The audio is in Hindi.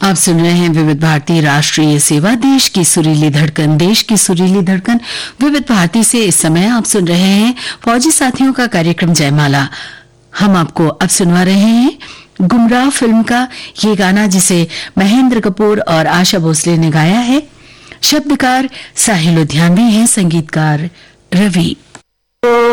आप सुन रहे हैं विविध भारती राष्ट्रीय सेवा, देश की सुरीली धड़कन, देश की सुरीली धड़कन विविध भारती से। इस समय आप सुन रहे हैं फौजी साथियों का कार्यक्रम जयमाला। हम आपको अब सुनवा रहे हैं गुमराह फिल्म का ये गाना, जिसे महेंद्र कपूर और आशा भोसले ने गाया है। शब्दकार साहिल लुधियानवी हैं, संगीतकार रवि।